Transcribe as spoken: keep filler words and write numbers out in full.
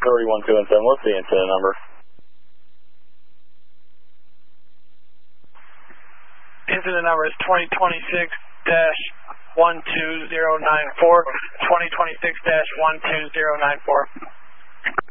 Priority one two one seven, what's the incident number? Incident number is twenty twenty-six dash one two zero nine four, twenty twenty-six dash one two zero nine four.